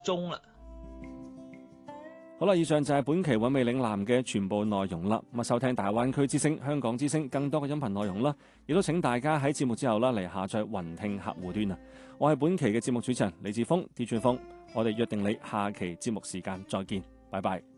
鐘啦。 好啦，以上就係本期韻味嶺南嘅全部內容啦。咁收聽大灣區之聲、香港之聲更多嘅音頻內容啦，亦都請大家喺節目之後啦嚟下載雲聽客戶端啊。我係本期嘅節目主持人李志峰，DJ 峰，我哋約定你下期節目時間再見，拜拜。